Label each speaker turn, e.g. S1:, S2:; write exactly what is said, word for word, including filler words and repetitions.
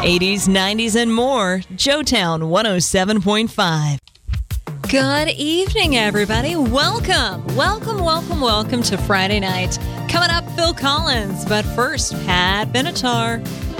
S1: eighties, nineties, and more. Joetown one oh seven point five. Good evening, everybody. Welcome, welcome, welcome, welcome to Friday night. Coming up, Phil Collins. But first, Pat Benatar.